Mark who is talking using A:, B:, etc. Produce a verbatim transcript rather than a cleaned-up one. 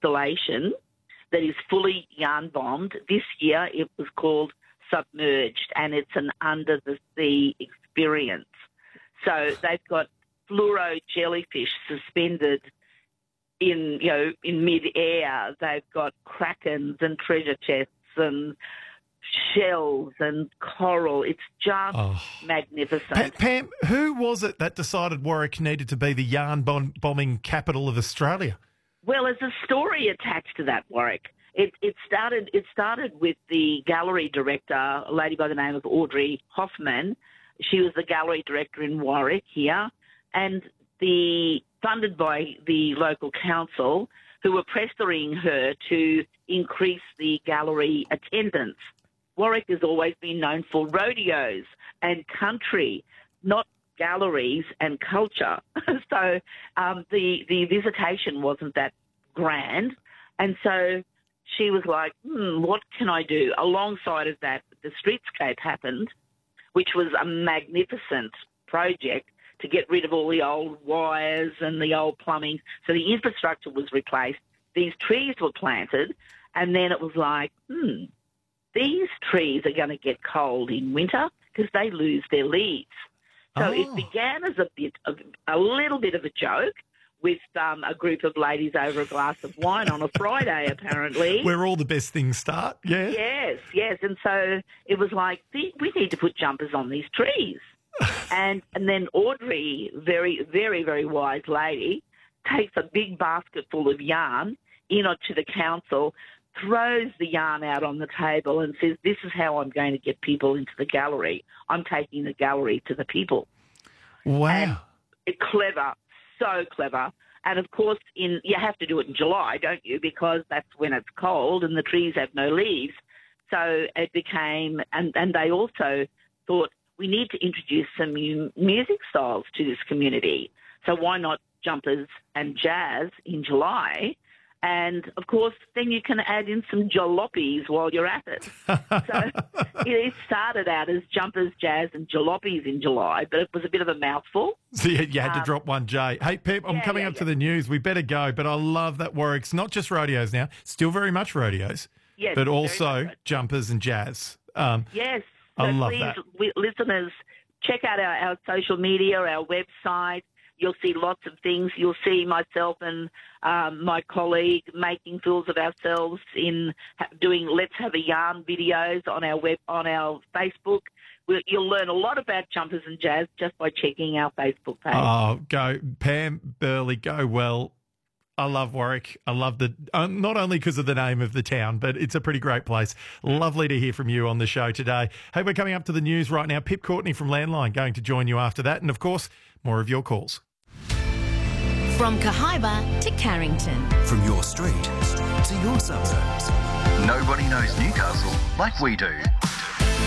A: installation that is fully yarn bombed. This year it was called Submerged, and it's an under-the-sea experience. So they've got fluoro jellyfish suspended in, you know, in mid-air. They've got krakens and treasure chests and shells and coral. It's just
B: Oh.
A: magnificent.
B: Pa- Pam, who was it that decided Warwick needed to be the yarn bom- bombing capital of Australia?
A: Well, there's a story attached to that, Warwick. It, it started. It started with the gallery director, a lady by the name of Audrey Hoffman. She was the gallery director in Warwick here, and the funded by the local council, who were pressuring her to increase the gallery attendance. Warwick has always been known for rodeos and country, not galleries and culture. so um, the the visitation wasn't that grand, and so she was like, hmm, what can I do? Alongside of that, the streetscape happened, which was a magnificent project to get rid of all the old wires and the old plumbing. So the infrastructure was replaced. These trees were planted, and then it was like, hmm, these trees are going to get cold in winter because they lose their leaves. So
B: Oh.
A: it began as a bit, of, a little bit of a joke with um, a group of ladies over a glass of wine on a Friday, apparently.
B: Where all the best things start, yeah?
A: Yes, yes. And so it was like, we need to put jumpers on these trees. and and then Audrey, very, very, very wise lady, takes a big basket full of yarn in to the council, throws the yarn out on the table and says, this is how I'm going to get people into the gallery. I'm taking the gallery to the people.
B: Wow.
A: And it, clever, so clever. And, of course, in you have to do it in July, don't you, because that's when it's cold and the trees have no leaves. So it became, and, and they also thought, we need to introduce some new music styles to this community. So why not jumpers and jazz in July? And, of course, then you can add in some jalopies while you're at it. So it started out as jumpers, jazz and jalopies in July, but it was a bit of a mouthful.
B: So you, you had to
A: Um,
B: drop one J. Hey, Pep, I'm
A: yeah,
B: coming
A: yeah,
B: up
A: yeah.
B: to the news. We better go, but I love that Warwick's not just rodeos now, still very much rodeos,
A: Yes,
B: but
A: very
B: also
A: much.
B: jumpers and jazz. Um,
A: Yes.
B: I
A: So
B: love
A: please,
B: that.
A: we, listeners, check out our, our social media, our website. You'll see lots of things. You'll see myself and um, my colleague making fools of ourselves in ha- doing Let's Have a Yarn videos on our web on our Facebook. We'll, you'll learn a lot about jumpers and jazz just by checking our Facebook page.
B: oh, go. Pam Burley, go well. I love Warwick. I love the, uh, not only because of the name of the town, but it's a pretty great place. Lovely to hear from you on the show today. Hey, we're coming up to the news right now. Pip Courtney from Landline going to join you after that. And, of course, more of your calls.
C: From Cahaiba to Carrington.
D: From your street to your suburbs.
E: Nobody knows Newcastle like we do.